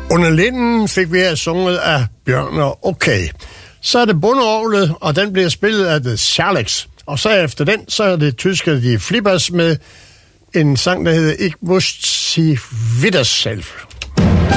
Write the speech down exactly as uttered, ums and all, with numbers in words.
Under linden fik vi her sunget af Bjørner Okay. Så er det bundeorglet, og den bliver spillet af The Charlex. Og så efter den, så er det tyske De Flippers med en sang, der hedder Ich muss sie wieder selv.